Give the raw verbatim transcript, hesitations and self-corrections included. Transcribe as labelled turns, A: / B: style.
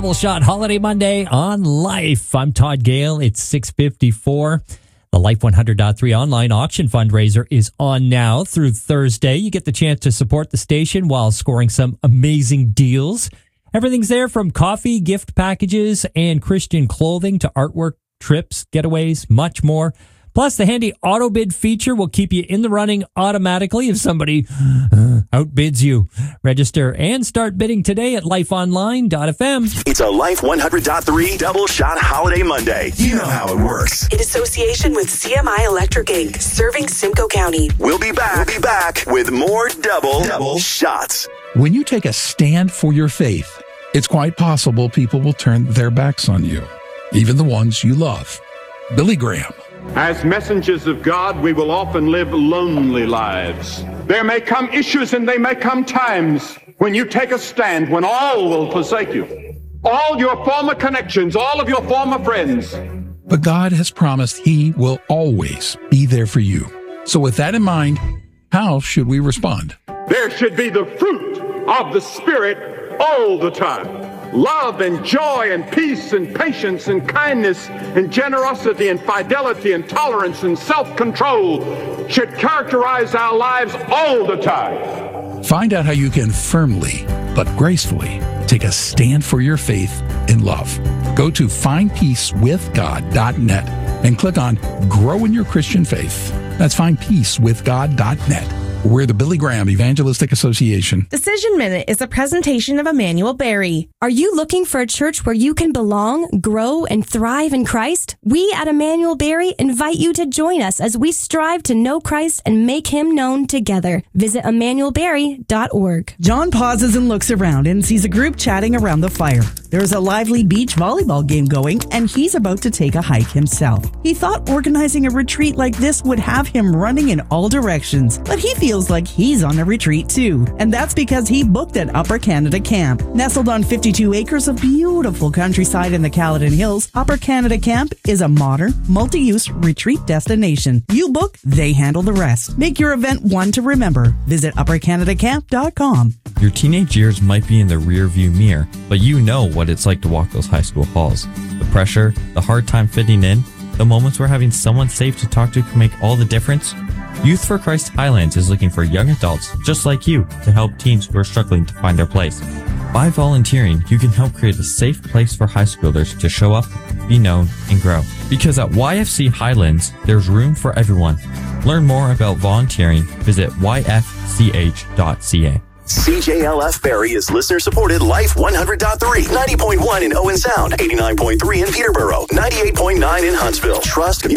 A: Double Shot Holiday Monday on Life. I'm Todd Gale. It's six fifty-four. The Life one hundred point three online auction fundraiser is on now through Thursday. You get the chance to support the station while scoring some amazing deals. Everything's there from coffee, gift packages, and Christian clothing to artwork, trips, getaways, much more. Plus, the handy auto bid feature will keep you in the running automatically if somebody uh, outbids you. Register and start bidding today at life online dot f m.
B: It's a Life one hundred point three Double Shot Holiday Monday. You know how it works.
C: In association with C M I Electric Incorporated, serving Simcoe County.
B: We'll be back. We'll be back with more Double, double Shots.
D: When you take a stand for your faith, it's quite possible people will turn their backs on you, even the ones you love. Billy Graham.
E: As messengers of God, we will often live lonely lives. There may come issues and there may come times when you take a stand, when all will forsake you. All your former connections, all of your former friends.
D: But God has promised He will always be there for you. So with that in mind, how should we respond?
E: There should be the fruit of the Spirit all the time. Love and joy and peace and patience and kindness and generosity and fidelity and tolerance and self-control should characterize our lives all the time.
D: Find out how you can firmly but gracefully take a stand for your faith in love. Go to find peace with god dot net and click on Grow in Your Christian Faith. That's find peace with god dot net. We're the Billy Graham Evangelistic Association.
F: Decision Minute is a presentation of Emmanuel Berry. Are you looking for a church where you can belong, grow, and thrive in Christ? We at Emmanuel Berry invite you to join us as we strive to know Christ and make Him known together. Visit emmanuel berry dot org.
G: John pauses and looks around and sees a group chatting around the fire. There's a lively beach volleyball game going, and he's about to take a hike himself. He thought organizing a retreat like this would have him running in all directions, but he feels like he's on a retreat too. And that's because he booked at Upper Canada Camp. Nestled on fifty-two acres of beautiful countryside in the Caledon Hills, Upper Canada Camp is a modern, multi-use retreat destination. You book, they handle the rest. Make your event one to remember. Visit upper canada camp dot com.
H: Your teenage years might be in the rearview mirror, but you know what it's like to walk those high school halls. The pressure, the hard time fitting in, the moments where having someone safe to talk to can make all the difference. Youth for Christ Highlands is looking for young adults just like you to help teens who are struggling to find their place. By volunteering, you can help create a safe place for high schoolers to show up, be known, and grow. Because at Y F C Highlands, there's room for everyone. Learn more about volunteering, visit y f c h dot c a.
B: C J L F Barrie is listener-supported Life one hundred point three, ninety point one in Owen Sound, eighty-nine point three in Peterborough, ninety-eight point nine in Huntsville. Trust